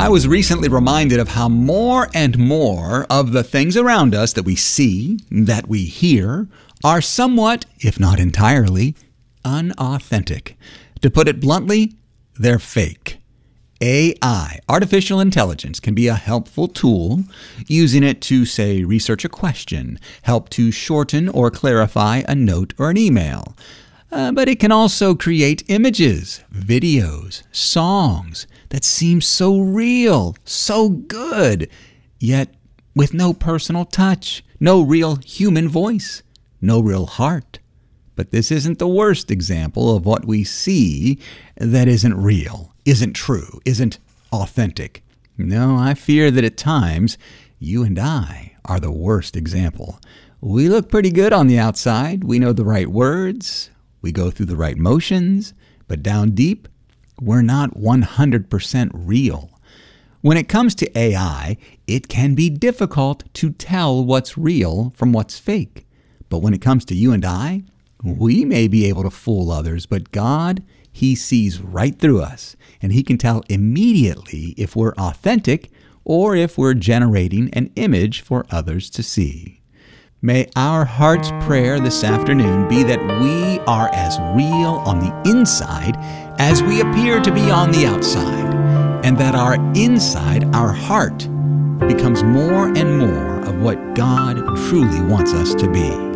I was recently reminded of how more and more of the things around us that we see, that we hear, are somewhat, if not entirely, unauthentic. To put it bluntly, they're fake. AI, artificial intelligence, can be a helpful tool, using it to, say, research a question, help to shorten or clarify a note or an email. But it can also create images, videos, songs that seem so real, so good, yet with no personal touch, no real human voice, no real heart. But this isn't the worst example of what we see that isn't real, isn't true, isn't authentic. No, I fear that at times, you and I are the worst example. We look pretty good on the outside. We know the right words. We go through the right motions. But down deep, we're not 100% real. When it comes to AI, it can be difficult to tell what's real from what's fake. But when it comes to you and I, we may be able to fool others, but God, He sees right through us, and He can tell immediately if we're authentic or if we're generating an image for others to see. May our heart's prayer this afternoon be that we are as real on the inside as we appear to be on the outside, and that our inside, our heart, becomes more and more of what God truly wants us to be.